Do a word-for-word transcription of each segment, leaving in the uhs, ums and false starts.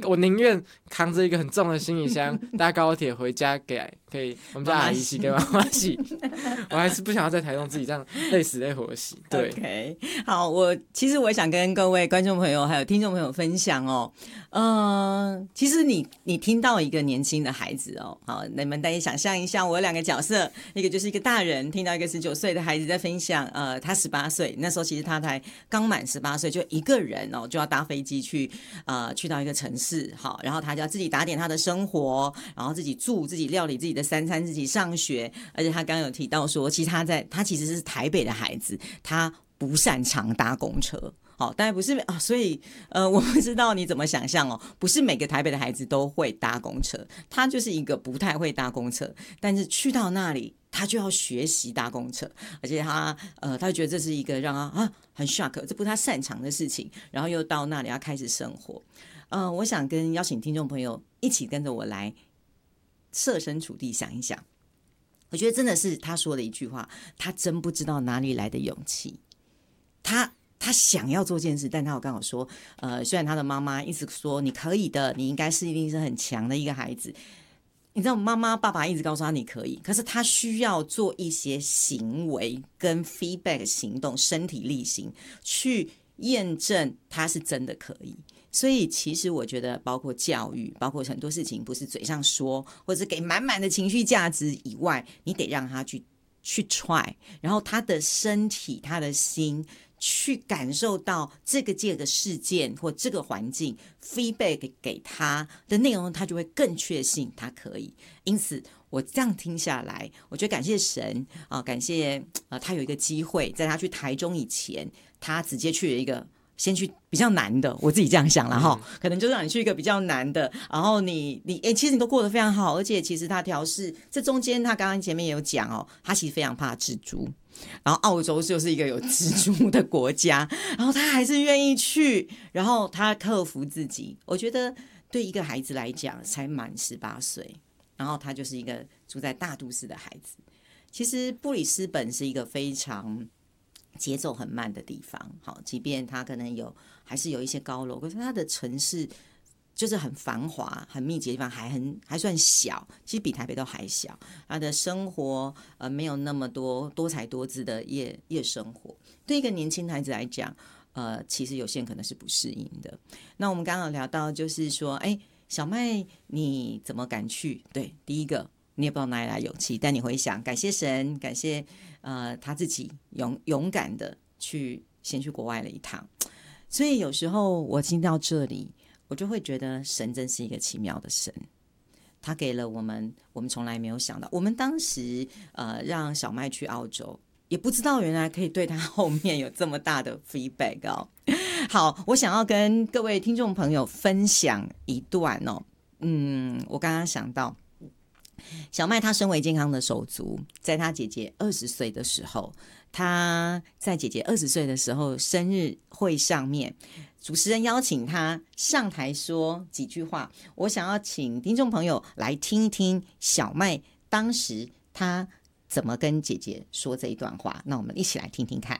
我宁愿扛着一个很重的行李箱搭高铁回家给可以我们家阿姨洗给妈妈洗，我还是不想要在台中自己这样累死累活的洗。对 ，OK， 好，我其实我想跟各位观众朋友还有听众朋友分享哦，呃，其实你你听到一个年轻的孩子哦，好，你们大家想象一下，我有两个角色，一个就是一个大人，听到一个十九岁的孩子在分享，呃，他十八岁，那时候其实他才刚满十八岁，就一个人哦，就要搭飞机去呃去到一个城市，好，然后他就要自己打点他的生活，然后自己住，自己料理自己的三餐，自己上学，而且他刚刚有提到说，其实他在他其实是台北的孩子，他不擅长搭公车。好，当然不是啊，所以呃，我不知道你怎么想象哦，不是每个台北的孩子都会搭公车，他就是一个不太会搭公车，但是去到那里，他就要学习搭公车，而且他呃，他就觉得这是一个让他啊很 shock， 这不是他擅长的事情，然后又到那里要开始生活。呃，我想跟邀请听众朋友一起跟着我来设身处地想一想，我觉得真的是他说的一句话，他真不知道哪里来的勇气，他。他想要做件事，但他有刚好说，呃，虽然他的妈妈一直说你可以的，你应该是一定是很强的一个孩子，你知道妈妈爸爸一直告诉他你可以，可是他需要做一些行为跟 feedback 行动，身体力行去验证他是真的可以。所以其实我觉得包括教育，包括很多事情不是嘴上说或者给满满的情绪价值以外，你得让他去去 try， 然后他的身体他的心去感受到这个这个事件或这个环境 feedback 给他的内容，他就会更确信他可以。因此我这样听下来，我觉得感谢神啊，感谢呃他有一个机会，在他去台中以前，他直接去了一个先去比较难的，我自己这样想了哈、嗯，可能就让你去一个比较难的，然后你你哎、欸，其实你都过得非常好，而且其实他调试这中间，他刚刚前面也有讲哦，他其实非常怕蜘蛛。然后澳洲就是一个有蜘蛛的国家，然后他还是愿意去，然后他克服自己。我觉得对一个孩子来讲，才满十八岁，然后他就是一个住在大都市的孩子。其实布里斯本是一个非常节奏很慢的地方，好，即便它可能有还是有一些高楼，可是它的城市就是很繁华、很密集的地方，还很还算小，其实比台北都还小。他的生活呃没有那么多多彩多姿的夜夜生活，对一个年轻孩子来讲，呃，其实有些人可能是不适应的。那我们刚刚有聊到，就是说，哎，小麦你怎么敢去？对，第一个你也不知道哪里来勇气，但你会想，感谢神，感谢呃他自己勇勇敢的去先去国外了一趟。所以有时候我听到这里，我就会觉得神真是一个奇妙的神，他给了我们我们从来没有想到。我们当时呃让小麦去澳洲，也不知道原来可以对他后面有这么大的 feedback 哦。好，我想要跟各位听众朋友分享一段哦。嗯，我刚刚想到小麦他身为健康的手足，在他姐姐二十岁的时候，他在姐姐二十岁的时候生日会上面，主持人邀请他上台说几句话，我想要请听众朋友来听一听小麦当时他怎么跟姐姐说这一段话。那我们一起来听听看。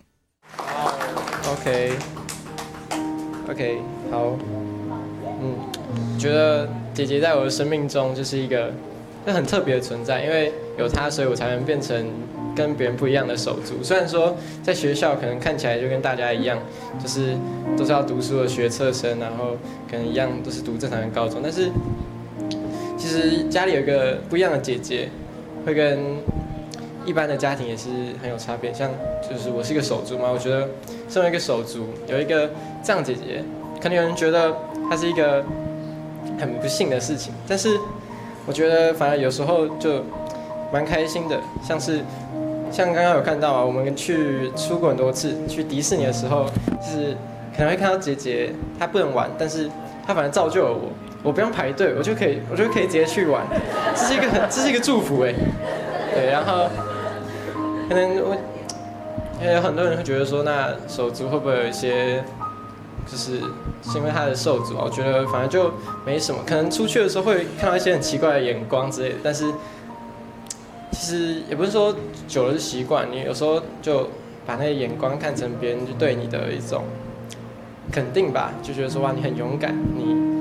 OK OK 好，嗯，觉得姐姐在我的生命中就是一个很特别的存在，因为有她，所以我才能变成跟别人不一样的手足。虽然说在学校可能看起来就跟大家一样，就是都是要读书的学测生，然后可能一样都是读正常的高中，但是其实家里有一个不一样的姐姐，会跟一般的家庭也是很有差别。像就是我是一个手足嘛，我觉得身为一个手足，有一个这样姐姐，可能有人觉得她是一个很不幸的事情，但是我觉得反而有时候就蛮开心的。像是像刚刚有看到啊，我们去出过很多次，去迪士尼的时候，就是可能会看到姐姐她不能玩，但是她反而造就了我，我不用排队，我就可以，我就可以直接去玩，这是一个很，这是一个祝福哎。对，然后可能我，因为有很多人会觉得说，那手足会不会有一些，就是是因为他的受足，我觉得反正就没什么，可能出去的时候会看到一些很奇怪的眼光之类的，但是其实也不是说久了是习惯，你有时候就把那些眼光看成别人就对你的一种肯定吧，就觉得说哇你很勇敢，你